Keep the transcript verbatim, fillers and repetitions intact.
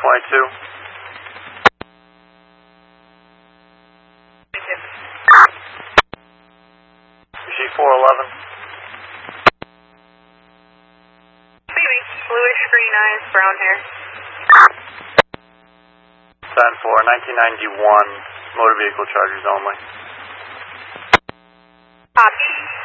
twenty-two. G four eleven. Baby, bluish green eyes, brown hair. ten four, nineteen ninety-one, motor vehicle chargers only. Copy.